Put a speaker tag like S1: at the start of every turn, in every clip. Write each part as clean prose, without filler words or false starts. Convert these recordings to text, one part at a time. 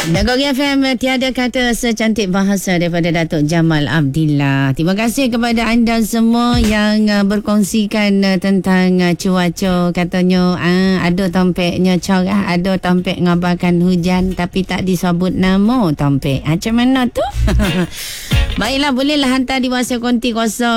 S1: Nagori FM, tiada kata secantik bahasa daripada Datuk Jamal Abdillah. Terima kasih kepada anda semua yang berkongsikan tentang cuaca. Katanya ada tompeknya cerah, ada tompek ngabarkan hujan tapi tak disebut nama tompek. Macam mana tu? Baiklah, bolehlah hantar di WhatsApp konti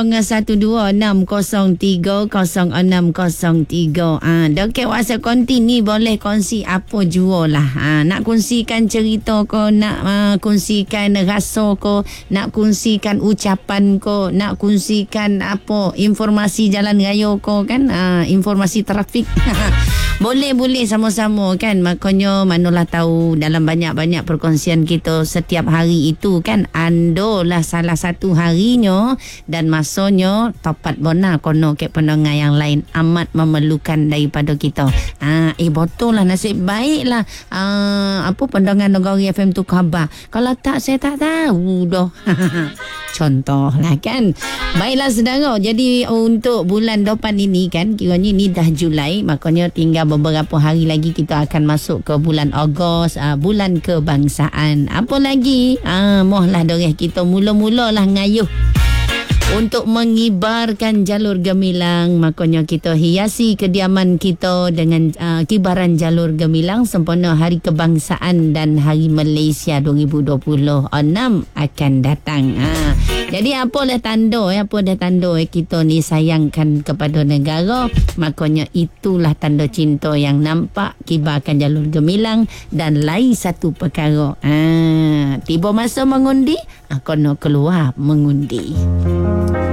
S1: 0126030603. Dekat WhatsApp konti ni boleh kongsi apa jua lah. Nak kongsikan cerita ko, nak kongsikan rasa ko, nak kongsikan ucapan ko, nak kongsikan apa informasi jalan raya ko kan, informasi trafik. Boleh sama-sama kan. Makanya manalah tahu dalam banyak-banyak perkongsian kita setiap hari itu kan, ando lah salah satu harinya dan masanya tepat benar kono ke pendengar yang lain amat memerlukan daripada kita. Betul lah, nasib baik lah apa pendengar Nagori FM tu khabar. Kalau tak, saya tak tahu dah. Contoh lah kan. Baiklah saudara, jadi untuk bulan depan ini kan, kiranya ni dah Julai, makanya tinggal beberapa hari lagi kita akan masuk ke bulan Ogos, bulan kebangsaan. Apa lagi? Mohlah doreh kita mula-mula lah ngayuh untuk mengibarkan jalur gemilang. Makanya kita hiasi kediaman kita dengan kibaran jalur gemilang sempena Hari Kebangsaan dan Hari Malaysia 2026 akan datang. Jadi apa dah tanda kita ni sayangkan kepada negara. Makanya itulah tanda cinta yang nampak, kibarkan jalur gemilang. Dan lain satu perkara, tiba masa mengundi, kena keluar mengundi.